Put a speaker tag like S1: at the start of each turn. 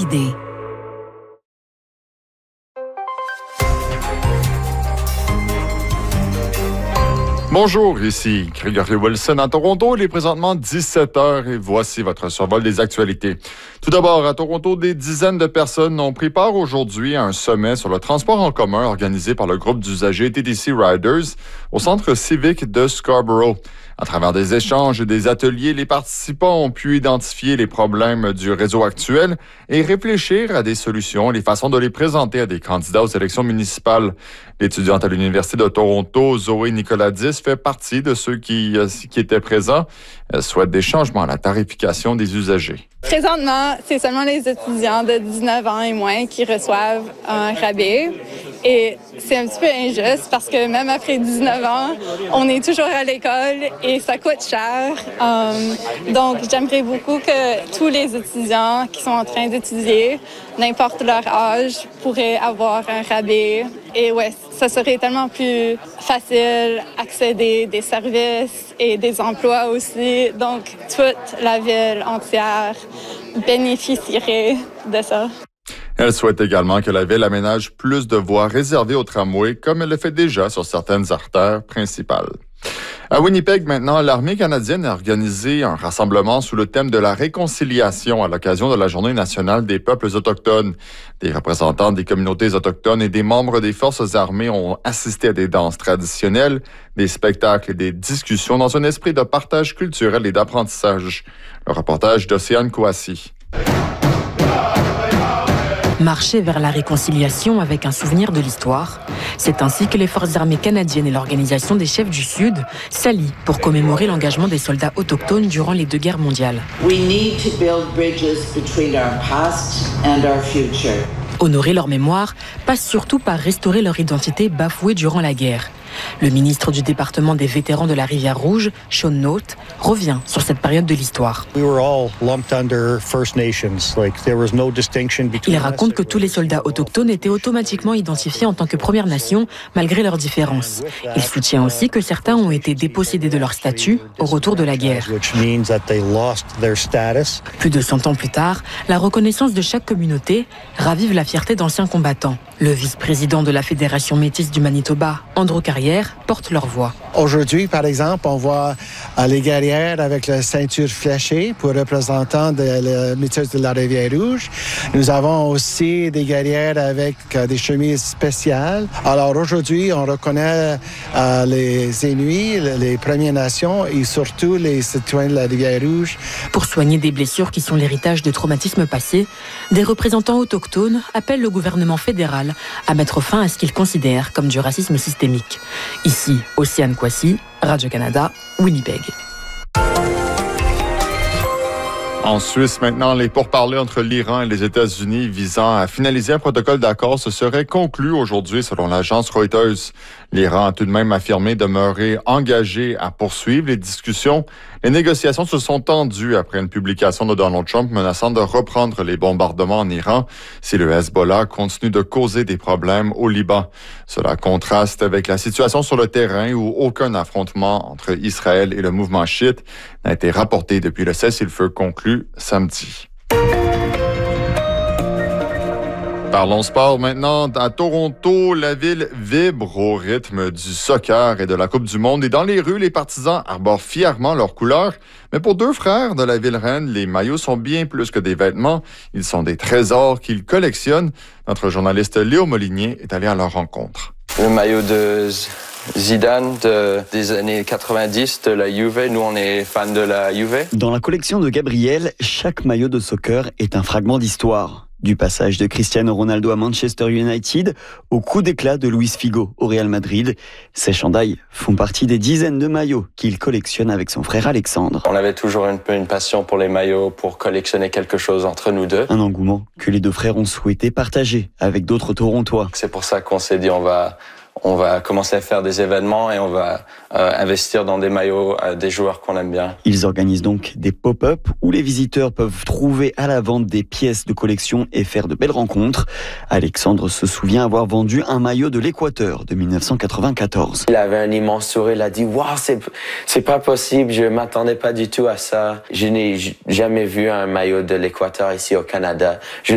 S1: idée.
S2: Bonjour, ici Gregory Wilson à Toronto. Il est présentement 17h et voici votre survol des actualités. Tout d'abord, à Toronto, des dizaines de personnes ont pris part aujourd'hui à un sommet sur le transport en commun organisé par le groupe d'usagers TTC Riders au centre civique de Scarborough. À travers des échanges et des ateliers, les participants ont pu identifier les problèmes du réseau actuel et réfléchir à des solutions et les façons de les présenter à des candidats aux élections municipales. L'étudiante à l'Université de Toronto, Zoé Nicoladis, fait partie de ceux qui étaient présents. Elle souhaite des changements à la tarification des usagers.
S3: Présentement, c'est seulement les étudiants de 19 ans et moins qui reçoivent un rabais. Et c'est un petit peu injuste parce que même après 19 ans, on est toujours à l'école et ça coûte cher. Donc, j'aimerais beaucoup que tous les étudiants qui sont en train d'étudier, n'importe leur âge, pourraient avoir un rabais. Et ouais, ça serait tellement plus facile d'accéder des services et des emplois aussi. Donc, toute la ville entière bénéficierait de ça.
S2: Elle souhaite également que la ville aménage plus de voies réservées aux tramways, comme elle le fait déjà sur certaines artères principales. À Winnipeg, maintenant, l'armée canadienne a organisé un rassemblement sous le thème de la réconciliation à l'occasion de la Journée nationale des peuples autochtones. Des représentants des communautés autochtones et des membres des forces armées ont assisté à des danses traditionnelles, des spectacles et des discussions dans un esprit de partage culturel et d'apprentissage. Le reportage d'Océane Kouassi.
S1: Marcher vers la réconciliation avec un souvenir de l'histoire. C'est ainsi que les forces armées canadiennes et l'Organisation des chefs du Sud s'allient pour commémorer l'engagement des soldats autochtones durant les 2 guerres mondiales.
S4: We need to build bridges between our past and our future.
S1: Honorer leur mémoire passe surtout par restaurer leur identité bafouée durant la guerre. Le ministre du département des vétérans de la Rivière-Rouge, Sean Nolte, revient sur cette période de l'histoire. Il raconte que tous les soldats autochtones étaient automatiquement identifiés en tant que Première Nation, malgré leurs différences. Il soutient aussi que certains ont été dépossédés de leur statut au retour de la guerre. Plus de 100 ans plus tard, la reconnaissance de chaque communauté ravive la fierté d'anciens combattants. Le vice-président de la Fédération métisse du Manitoba, Andrew Carrière, porte leur voix.
S5: Aujourd'hui, par exemple, on voit les guerrières avec la ceinture fléchée pour représentants de la métisse de la Rivière-Rouge. Nous avons aussi des guerrières avec des chemises spéciales. Alors aujourd'hui, on reconnaît les Inuits, les Premières Nations et surtout les citoyens de la Rivière-Rouge.
S1: Pour soigner des blessures qui sont l'héritage de traumatismes passés, des représentants autochtones appellent le gouvernement fédéral à mettre fin à ce qu'ils considèrent comme du racisme systémique. Ici, Océane Kouassi, Radio-Canada, Winnipeg.
S2: En Suisse, maintenant, les pourparlers entre l'Iran et les États-Unis visant à finaliser un protocole d'accord se seraient conclus aujourd'hui, selon l'agence Reuters. L'Iran a tout de même affirmé demeurer engagé à poursuivre les discussions. Les négociations se sont tendues après une publication de Donald Trump menaçant de reprendre les bombardements en Iran si le Hezbollah continue de causer des problèmes au Liban. Cela contraste avec la situation sur le terrain où aucun affrontement entre Israël et le mouvement chiite n'a été rapporté depuis le cessez-le-feu conclu samedi. Parlons sport maintenant. À Toronto, la ville vibre au rythme du soccer et de la Coupe du Monde. Et dans les rues, les partisans arborent fièrement leurs couleurs. Mais pour 2 frères de la ville reine, les maillots sont bien plus que des vêtements. Ils sont des trésors qu'ils collectionnent. Notre journaliste Léo Molinier est allé à leur rencontre.
S6: Le maillot de Zidane des années 90 de la Juve. Nous, on est fans de la Juve.
S7: Dans la collection de Gabriel, chaque maillot de soccer est un fragment d'histoire. Du passage de Cristiano Ronaldo à Manchester United au coup d'éclat de Luis Figo au Real Madrid. Ces chandails font partie des dizaines de maillots qu'il collectionne avec son frère Alexandre.
S6: On avait toujours une passion pour les maillots, pour collectionner quelque chose entre nous deux.
S7: Un engouement que les 2 frères ont souhaité partager avec d'autres Torontois.
S6: C'est pour ça qu'on s'est dit on va commencer à faire des événements et on va investir dans des maillots des joueurs qu'on aime bien.
S7: Ils organisent donc des pop-up où les visiteurs peuvent trouver à la vente des pièces de collection et faire de belles rencontres. Alexandre se souvient avoir vendu un maillot de l'Équateur de 1994.
S6: Il avait un immense sourire, il a dit « Waouh, c'est pas possible, je m'attendais pas du tout à ça. Je n'ai jamais vu un maillot de l'Équateur ici au Canada.